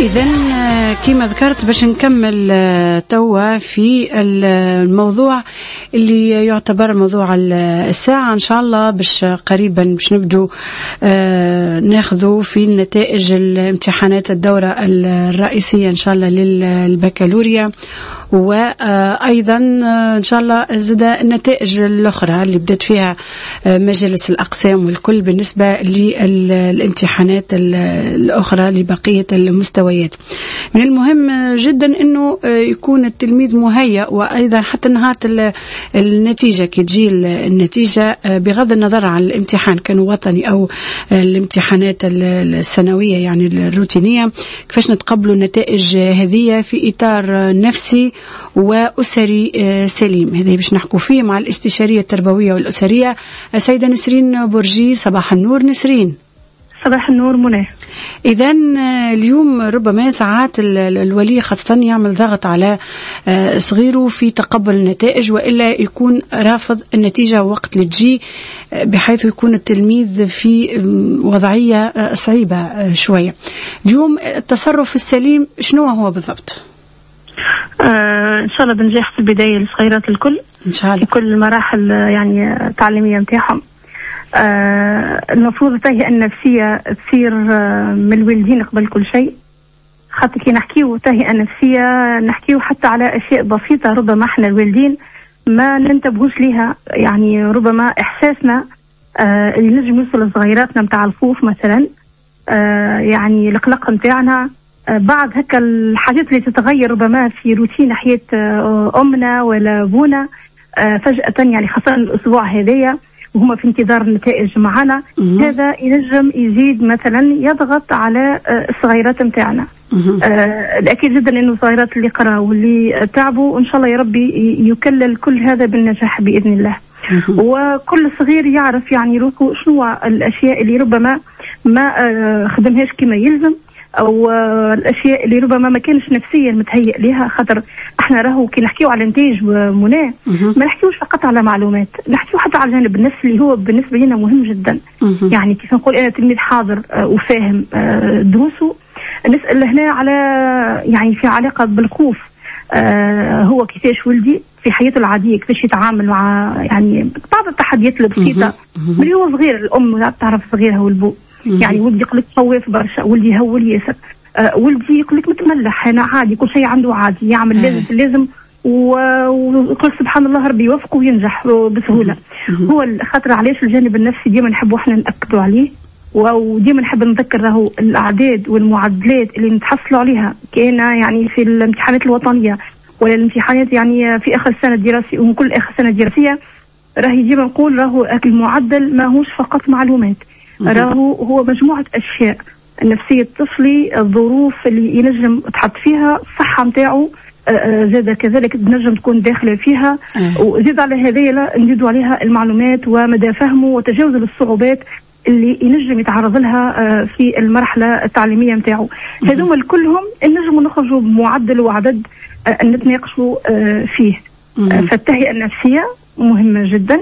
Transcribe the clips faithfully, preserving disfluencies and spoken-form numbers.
إذن كما ذكرت باش نكمل توا في الموضوع اللي يعتبر موضوع الساعة إن شاء الله، باش قريبا باش نبدو ناخذوا في نتائج الامتحانات الدورة الرئيسية إن شاء الله للبكالوريا، وأيضا إن شاء الله زاد النتائج الأخرى اللي بدأت فيها مجالس الأقسام والكل بالنسبة للامتحانات الأخرى لبقية المستويات. من المهم جدا أنه يكون التلميذ مهيأ، وأيضا حتى نهار النتيجة كي تجي النتيجة بغض النظر عن الامتحان كان وطني أو الامتحانات السنوية يعني الروتينية، كيفاش نتقبلوا النتائج هذه في إطار نفسي وأسري سليم. هذا باش نحكوا فيه مع الاستشارية التربوية والأسرية السيدة نسرين برجي. صباح النور نسرين. صباح النور منى. إذن اليوم ربما ساعات الولي خاصة يعمل ضغط على صغيره في تقبل النتائج، وإلا يكون رافض النتيجة وقت اللي تجي، بحيث يكون التلميذ في وضعية صعيبة شوية. اليوم التصرف السليم شنو هو بالضبط؟ آه إن شاء الله بنجاح في البداية للصغيرات الكل إن شاء الله في كل المراحل يعني التعليمية متاعهم. آه المفروض التهيئة النفسية تصير آه من الوالدين قبل كل شيء، خاطر كي نحكيو تهيئة نفسية نحكيو حتى على أشياء بسيطة ربما احنا الوالدين ما ننتبهوش ليها. يعني ربما إحساسنا آه اللي نجم يوصل لصغيراتنا متاع الخوف مثلا، آه يعني القلق متاعنا، آه بعض هكا الحاجات اللي تتغير ربما في روتين حياة آه أمنا ولا أبونا آه فجأة، يعني خاصة الأسبوع هذايا وهما في انتظار النتائج معنا. هذا ينجم يزيد مثلا يضغط على الصغيرات متاعنا. آه الأكيد جدا أنه الصغيرات اللي قرأوا واللي تعبوا إن شاء الله يا ربي يكلل كل هذا بالنجاح بإذن الله. وكل صغير يعرف يعني روحه شنو الأشياء اللي ربما ما آه خدمهاش كما يلزم، او الاشياء اللي ربما ما كانش نفسيا متهيئ لها. خاطر احنا راهو كي نحكيو على نتائج منى ما نحكيوش فقط على معلومات، نحكيو حتى على الجانب النفسي اللي هو بالنسبه لنا مهم جدا. يعني كيف نقول انا تلميذ حاضر وفاهم دروسه، نسال هنا على يعني في علاقه بالخوف، هو كيفاش ولدي في حياته العاديه كيفاش يتعامل مع يعني بعض التحديات البسيطه اللي هو صغير. الام تعرف صغيرها والبو، يعني ولدي يقول لك خوف برشا، ولدي يهول ياسر، آه ولدي يقول لك متملح، انا عادي كل شيء عنده عادي، يعمل لازم لازم ويقول سبحان الله ربي يوفقه وينجح بسهوله. هو خاطر علاش الجانب النفسي ديما نحبوا احنا ناكدوا عليه، وديما نحب نذكر راهو الاعداد والمعدلات اللي نتحصلوا عليها كاين يعني في الامتحانات الوطنيه ولا الامتحانات يعني في اخر السنه الدراسيه ومن كل اخر سنه دراسيه، راهي ديما نقول راهو المعدل ماهوش فقط معلومات، راهو هو مجموعة أشياء. نفسية طفلي، الظروف اللي ينجم تحط فيها، الصحة متاعه زاد كذلك نجم تكون داخلة فيها، وزيد على هذه نزيدوا عليها المعلومات ومدى فهمه وتجاوز الصعوبات اللي ينجم يتعرض لها في المرحلة التعليمية متاعه. هذوما كلهم نجموا نخرجوا بمعدل وعدد نتناقشوا فيه. فالتهيئة النفسية مهمة جدا.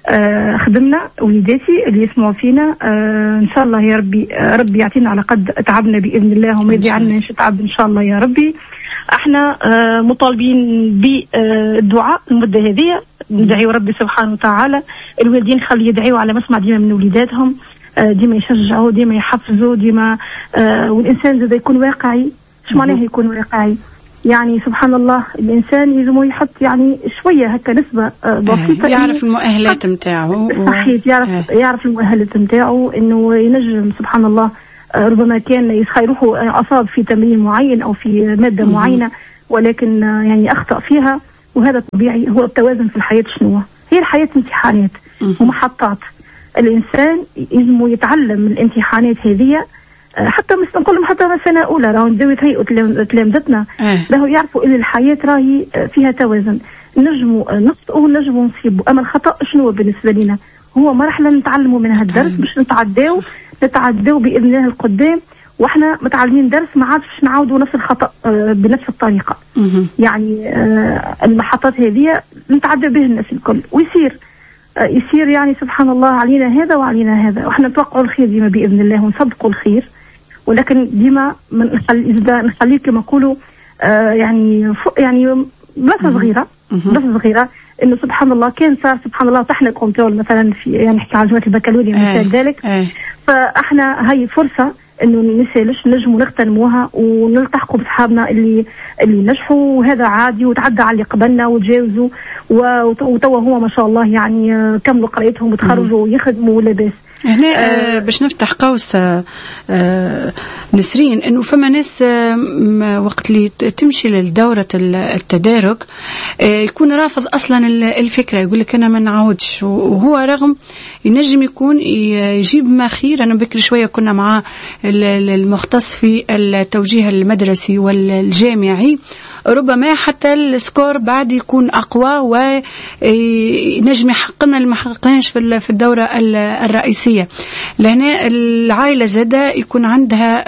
آه خدمنا وليداتي اللي يسمعوا فينا، آه ان شاء الله يا ربي آه ربي يعطينا على قد تعبنا باذن الله وما يجعلنا نتعب ان شاء الله يا ربي. احنا آه مطالبين بالدعاء المده هذه، ندعيو ربي سبحانه وتعالى. الوالدين خلي يدعيوا على مسمع ديما من وليداتهم، آه ديما يشجعوا ديما يحفزوا ديما، آه والانسان زاد يكون واقعي. ايش معناه يكون واقعي؟ يعني سبحان الله الإنسان يجب يحط يعني شوية هكا نسبة بسيطة، يعرف المؤهلات متاعه صحيح، يعرف آه. يعرف المؤهلات متاعه إنه ينجم سبحان الله ربما كان يروحوا أصاب في تمرين معين أو في مادة م- معينة ولكن يعني أخطأ فيها، وهذا طبيعي. هو التوازن في الحياة شنو هي الحياة؟ امتحانات ومحطات. الإنسان يجب يتعلم من الامتحانات هذه، حتى مش نقول حتى سنة أولى راهو نداو يتهيئوا تلامذتنا راهو يعرفوا إن الحياة راهي فيها توازن، نجموا نخطئوا نجموا نصيبوا. أما الخطأ شنو بالنسبة لنا؟ هو مرحلة نتعلموا منها الدرس باش نتعداو نتعداو بإذن الله القدام، واحنا متعلمين درس ما عادش باش نعاودوا نفس الخطأ بنفس الطريقة. يعني المحطات هذه نتعدى به الناس الكل ويصير يصير يعني سبحان الله علينا هذا وعلينا هذا، واحنا نتوقعوا الخير ديما بإذن الله ونصدقوا الخير ولكن ديما نخلي نخليه كما نقولوا آه يعني يعني بلاصه صغيره بلاصه صغيره انه سبحان الله كان صار سبحان الله طحنا كنترول مثلا في يعني نحكي على جامعه البكالوريا مثال ذلك. فاحنا هاي فرصه انه النساء نجموا نغتنموها ونلتحقوا بصحابنا اللي اللي نجحوا، وهذا عادي وتعدى على اللي قبلنا وتجاوزوا وتوا هو ما شاء الله يعني كملوا قرايتهم وتخرجوا ويخدموا ولا باس. هنا آه باش نفتح قوس آه آه نسرين انه فما ناس آه وقت اللي تمشي للدوره التدارك آه يكون رافض اصلا الفكره، يقول لك انا ما نعاودش، وهو رغم ينجم يكون يجيب ما خير. انا بكري شويه كنا مع المختص في التوجيه المدرسي والجامعي، ربما حتى السكور بعد يكون أقوى ونجم يحققنا اللي ما حققناش في الدورة الرئيسية. لهنا العائلة زادة يكون عندها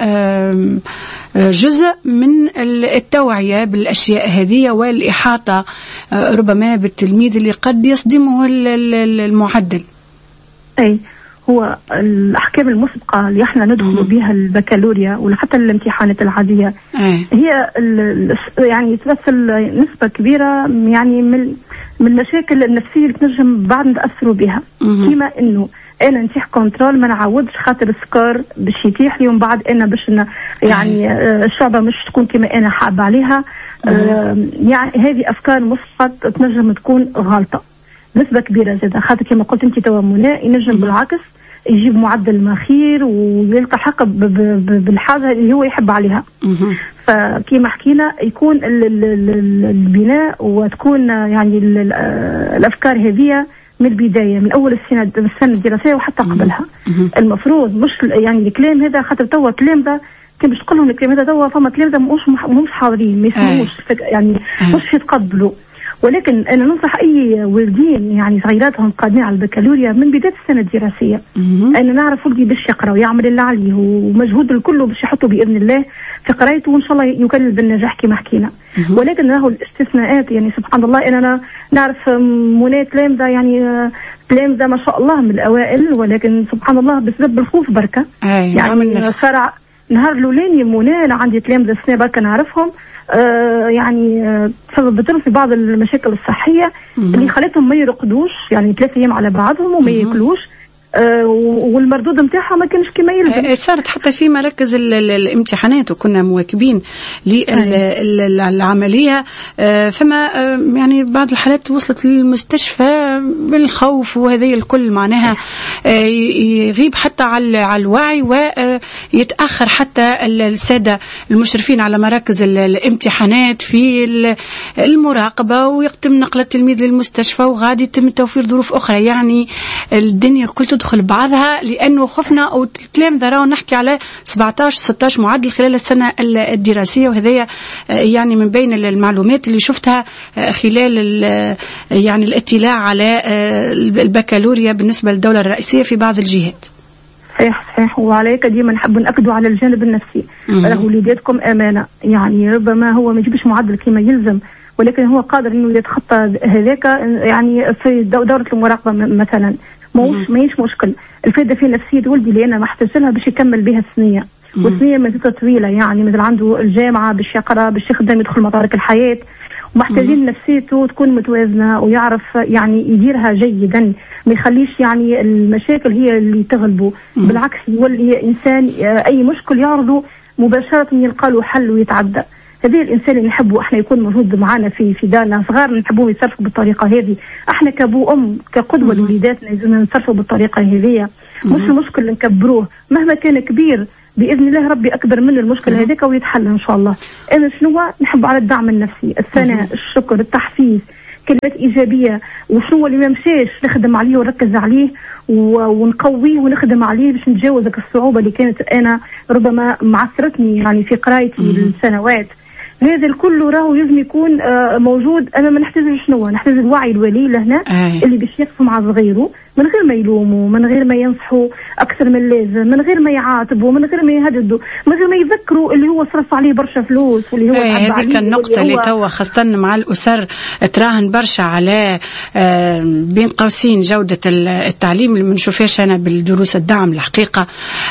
جزء من التوعية بالأشياء هذه والإحاطة ربما بالتلميذ اللي قد يصدمه المعدل. أي هو الأحكام المسبقة اللي احنا ندخل بها البكالوريا وحتى الامتحانات العادية أي. هي يعني تمثل نسبة كبيرة يعني من من المشاكل النفسية اللي تنجم بعد نتأثروا بها، كما انه انا نتيح كنترول ما نعودش خاطر السكار باش يتيح لي ومن بعد انا باش يعني الشعبة مش تكون كما انا حابة عليها. آه يعني هذه افكار مسبقة تنجم تكون غلطة نسبة كبيرة زادة، خاطر كما قلت انت توا منى ينجم بالعكس يجيب معدل ما خير ويلتحق بالحاجة اللي هو يحب عليها. فكما حكينا يكون البناء وتكون يعني الأفكار هذه من البداية من أول السنة السنة الدراسية وحتى قبلها. المفروض مش يعني الكلام هذا خاطر توا الكلام ده كي باش تقول لهم الكلام هذا توا فما كلام ده مش مش حاضرين ما يسمعوش يعني مش يتقبلوا. ولكن أنا ننصح أي والدين يعني صغيراتهم قادمين على البكالوريا من بداية السنة الدراسية أنا نعرف ولدي باش يقرأ ويعمل اللي عليه ومجهود الكل باش يحطه بإذن الله في قرايته وإن شاء الله يكلل بالنجاح كما حكينا. ولكن راهو الاستثناءات يعني سبحان الله أنا نعرف منى تلامذة يعني تلامذة ما شاء الله من الأوائل، ولكن سبحان الله بسبب الخوف بركة يعني صار نهار الأولاني منى أنا عندي تلامذة سنة بركة نعرفهم آه يعني تسببت آه في بعض المشاكل الصحية اللي خلتهم ما يرقدوش يعني ثلاثة أيام على بعضهم وما ياكلوش آه والمردود نتاعها ما كانش كما يلزم. صارت حتى في مراكز الامتحانات وكنا مواكبين للعملية آه فما آه يعني بعض الحالات وصلت للمستشفى بالخوف وهذه الكل معناها آه يغيب حتى على على الوعي ويتأخر حتى السادة المشرفين على مراكز الامتحانات في المراقبة ويتم نقل التلميذ للمستشفى وغادي يتم توفير ظروف أخرى. يعني الدنيا كل تدخل بعضها لأنه خفنا أو الكلام ذا نحكي على سبعة عشر ستة عشر معدل خلال السنة الدراسية، وهذا يعني من بين المعلومات اللي شفتها خلال يعني الاطلاع على البكالوريا بالنسبة للدولة الرئيسية في بعض الجهات. صحيح صحيح وعليك ديما نحب نأكدوا على الجانب النفسي. راهو وليداتكم أمانة يعني ربما هو ما يجيبش معدل كما يلزم ولكن هو قادر إنه يتخطى هذاك يعني في دورة المراقبة مثلا موش ماهيش مشكل. الفائدة في نفسية ولدي اللي أنا محتاج لها باش يكمل بها الثانية والثانية مدتها طويلة يعني مثل عنده الجامعة باش يقرأ باش يخدم يدخل مطارق الحياة ومحتاجين نفسيته تكون متوازنة ويعرف يعني يديرها جيدا ما يخليش يعني المشاكل هي اللي تغلبه بالعكس يولي إنسان أي مشكل يعرضه مباشرة يلقى له حل ويتعدى. هذه الإنسان اللي نحبه احنا يكون موجود معنا في في دارنا صغار نحبوه يتصرفوا بالطريقة هذه. احنا كابو أم كقدوة لوليداتنا لازم نتصرفوا بالطريقة هذه مش المشكل نكبروه مهما كان كبير بإذن الله ربي أكبر من المشكلة هذيك ويتحل إن شاء الله. أنا شنو نحب على الدعم النفسي الثناء الشكر التحفيز كلمات إيجابية وشنو اللي ما مشاش نخدم عليه ونركز عليه ونقويه ونخدم عليه باش نتجاوز الصعوبة اللي كانت أنا ربما معثرتني يعني في قرايتي السنوات. هذا الكل راهو لازم يكون موجود. أنا ما نحتاج شنو نحتاج الوعي الولي لهنا اللي باش يقف مع صغيره من غير ما يلوموا، من غير ما ينصحوا أكثر من اللازم، من غير ما يعاتبوا، من غير ما يهددوا، من غير ما يذكروا اللي هو صرف عليه برشا فلوس واللي هو ايه هذيك النقطة اللي توا خاصة مع الأسر تراهن برشا على بين قوسين جودة التعليم اللي منشوفهاش أنا بالدروس الدعم الحقيقة.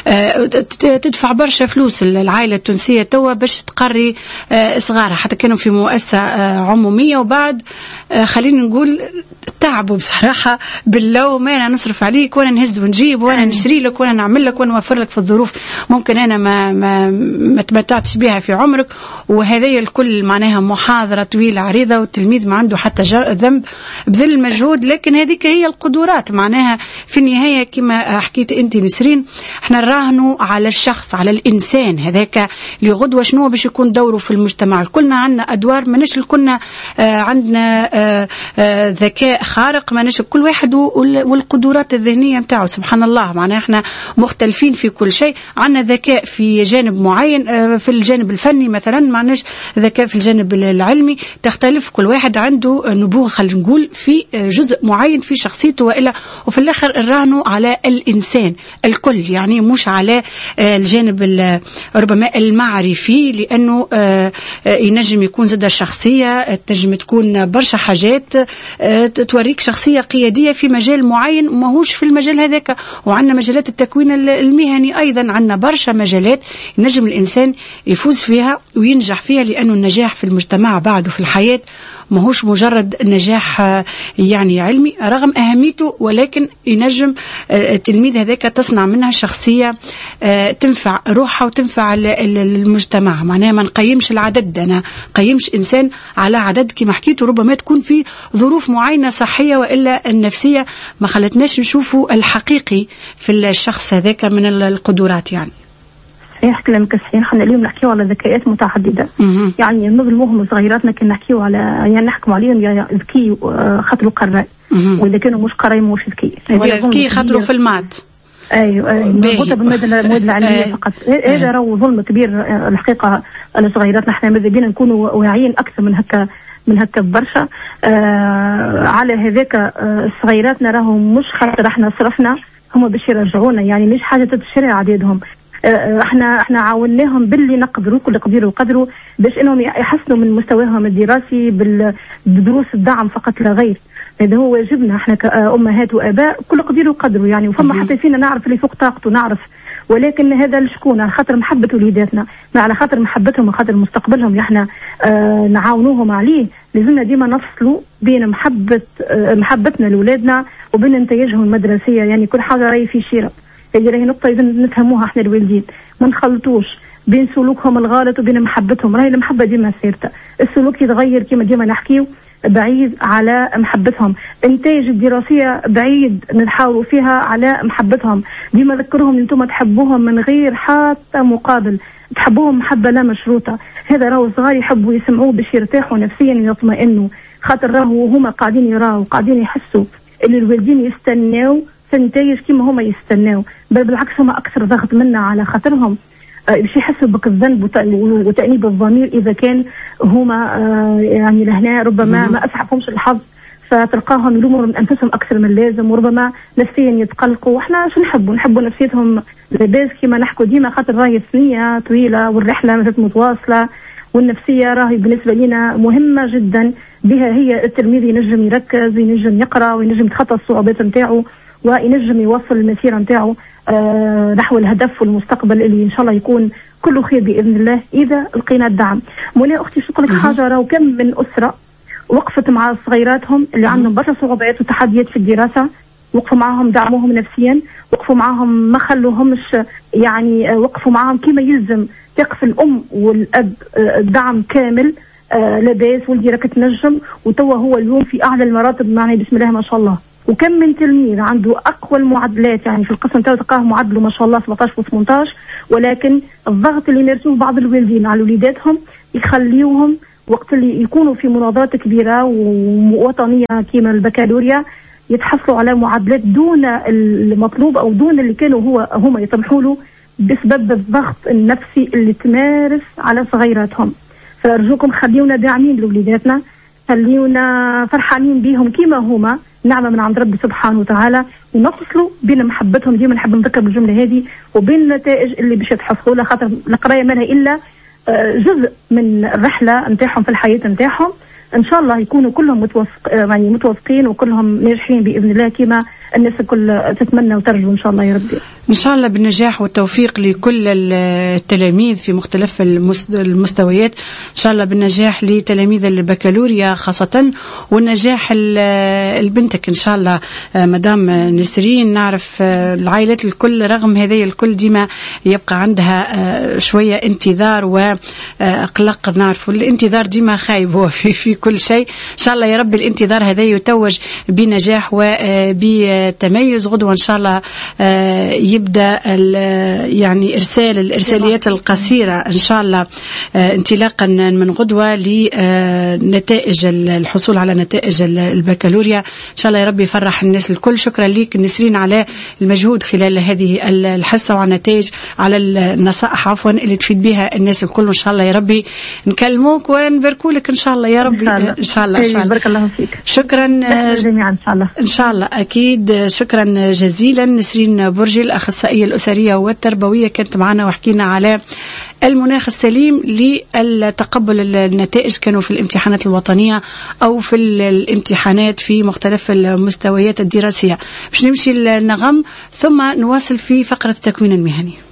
تدفع برشا فلوس العائلة التونسية توا باش تقري صغارها حتى كانوا في مؤسسة عمومية، وبعد خلينا نقول تعبوا بصراحة باللوم، أنا نصرف عليك وأنا نهز ونجيب وأنا نشري لك وأنا نعمل لك وأنا نوفر لك في الظروف ممكن أنا ما ما ما تمتعتش بها في عمرك. وهذه الكل معناها محاضرة طويلة عريضة، والتلميذ ما عنده حتى ذنب بذل المجهود، لكن هذيك هي القدرات معناها في النهاية كما حكيت أنت نسرين، احنا نراهنوا على الشخص على الإنسان هذاك اللي غدوة شنو باش يكون دوره في المجتمع. كلنا عندنا أدوار، ماناش كلنا آه عندنا آه آه ذكاء خارق، ماناش كل واحد والقدرات الذهنية متاعه سبحان الله، معناها احنا مختلفين في كل شيء، عندنا ذكاء في جانب معين آه في الجانب الفني مثلا، معناش ذكاء في الجانب العلمي، تختلف كل واحد عنده نبوغ خلينا نقول في جزء معين في شخصيته، وإلا وفي الآخر نراهنوا على الإنسان الكل، يعني مش على الجانب ربما المعرفي، لأنه ينجم يكون زاد الشخصية تنجم تكون برشا حاجات توريك شخصية قيادية في مجال معين وماهوش في المجال هذاك. وعندنا مجالات التكوين المهني أيضا، عندنا برشا مجالات ينجم الإنسان يفوز فيها وينجح فيها، لأنه النجاح في المجتمع بعده في الحياة ماهوش مجرد نجاح يعني علمي رغم أهميته، ولكن ينجم التلميذ هذاك تصنع منها شخصية تنفع روحها وتنفع المجتمع. معناها ما نقيمش العدد، أنا قيمش إنسان على عدد كما حكيت، ربما تكون في ظروف معينة صحية وإلا النفسية ما خلتناش نشوفوا الحقيقي في الشخص هذاك من القدرات. يعني صحيح كلامك صحيح. احنا اليوم نحكيو على ذكاءات متعدده، مم. يعني نظلموهم صغيراتنا كنا نحكيو على يعني نحكم عليهم يا ذكي خاطروا قراء، واذا كانوا مش قراء مش ذكي، ولا ذكي خاطروا في المات. ايوه ايوه مربوطه بالمواد العلميه فقط. هذا راهو ظلم كبير الحقيقه على صغيراتنا. احنا ماذا بينا نكونوا واعيين اكثر من هكا من هكا برشا آه على هذاك. آه صغيراتنا راهم مش خاطر احنا صرفنا هم باش يرجعونا، يعني مش حاجه تتشرع عددهم. احنا احنا عاوناهم باللي نقدروا كل قدير وقدروا باش انهم يحسنوا من مستواهم الدراسي بدروس الدعم فقط لا غير. هذا هو واجبنا احنا كأمهات وآباء كل قدير وقدروا، يعني وفما حتى فينا نعرف اللي فوق طاقته نعرف، ولكن هذا لشكون؟ على خاطر محبة وليداتنا، ما على خاطر محبتهم وخاطر مستقبلهم احنا اه نعاونوهم عليه. لازمنا ديما نفصلوا بين محبة اه محبتنا لولادنا وبين نتائجهم المدرسية، يعني كل حاجة راهي في شيرة. هذه راهي نقطة لازم نفهموها احنا الوالدين، ما نخلطوش بين سلوكهم الغلط وبين محبتهم. راهي المحبة ديما ثابتة، السلوك يتغير كما ديما نحكيو بعيد على محبتهم، النتائج الدراسية بعيد نحاولوا فيها على محبتهم. ديما ذكرهم انتم تحبوهم من غير حتى مقابل، تحبوهم محبة لا مشروطة. هذا راهو الصغار يحبوا يسمعوه باش يرتاحوا نفسيا ويطمئنوا، خاطر راهو هما قاعدين يراو قاعدين يحسوا اللي الوالدين يستناو نتائج كيما هما يستناو، بل بالعكس هما أكثر ضغط منا على خاطرهم باش يحسوا بك الذنب وتأنيب الضمير إذا كان هما يعني لهنا ربما ما أسعفهمش الحظ، فتلقاهم يلوموا من أنفسهم أكثر من اللازم، وربما نفسيا يتقلقوا. وإحنا شو نحبوا نحبوا نفسيتهم لاباس كما نحكوا ديما، خاطر راهي الثنية طويلة والرحلة مازالت متواصلة، والنفسية راهي بالنسبة لنا مهمة جدا. بها هي التلميذ ينجم يركز وينجم يقرأ وينجم يتخطى الصعوبات نتاعو وينجم يوصل المسيرة نتاعو آه نحو الهدف والمستقبل اللي إن شاء الله يكون كله خير بإذن الله إذا لقينا الدعم. منى أختي شو لك حاجة، راهو كم من أسرة وقفت مع صغيراتهم اللي عندهم برشا صعوبات وتحديات في الدراسة، وقفوا معهم دعموهم نفسيا، وقفوا معهم ما خلوهمش يعني وقفوا معهم كما يلزم. تقف الأم والأب آه دعم كامل آه لاباس ولدي راك تنجم، وتوا هو اليوم في أعلى المراتب معنا بسم الله ما شاء الله. وكم من تلميذ عنده أقوى المعدلات، يعني في القسم تاعو تلقاه معدله ما شاء الله سبعطاش وثمنطاش، ولكن الضغط اللي يمارسوه بعض الوالدين على وليداتهم يخليوهم وقت اللي يكونوا في مناضلات كبيرة ووطنية كيما البكالوريا يتحصلوا على معدلات دون المطلوب أو دون اللي كانوا هو هم يطمحوا له بسبب الضغط النفسي اللي تمارس على صغيراتهم. فأرجوكم خليونا داعمين لوليداتنا، خليونا فرحانين بيهم كيما هما، نعمة من عند ربي سبحانه وتعالى، ونفصلوا بين محبتهم، ديما نحب نذكر بالجمله هذه، وبين النتائج اللي باش يتحصلوا لها، خاطر القرايه منها الا جزء من الرحله نتاعهم في الحياه نتاعهم. ان شاء الله يكونوا كلهم متوافق يعني متوافقين وكلهم ناجحين باذن الله كما الناس الكل تتمنى وترجو ان شاء الله يا ربي. ان شاء الله بالنجاح والتوفيق لكل التلاميذ في مختلف المستويات، ان شاء الله بالنجاح لتلاميذ البكالوريا خاصه، والنجاح البنتك ان شاء الله مدام نسرين. نعرف العائلات الكل رغم هذه الكل ديما يبقى عندها شويه انتظار وقلق، نعرف الانتظار ديما خايب هو في, في كل شيء. ان شاء الله يا رب الانتظار هذا يتوج بنجاح وبتميز. غدوه ان شاء الله يبدأ يعني إرسال الإرساليات القصيرة إن شاء الله انطلاقا من غدوة لنتائج الحصول على نتائج البكالوريا. إن شاء الله يا رب يفرح الناس الكل. شكرا لك نسرين على المجهود خلال هذه الحصة وعلى النتائج، على النصائح عفوا اللي تفيد بها الناس الكل. إن شاء الله يا ربي نكلموك ونباركوا لك إن شاء الله يا ربي. إن شاء الله إن شاء الله بارك الله فيك. شكرا جميعا إن شاء الله. إن شاء الله أكيد. شكرا جزيلا نسرين برجي الأخصائية الأسرية والتربوية كانت معنا وحكينا على المناخ السليم لتقبل النتائج، كانوا في الامتحانات الوطنية أو في الامتحانات في مختلف المستويات الدراسية. باش نمشي النغم ثم نواصل في فقرة التكوين المهني.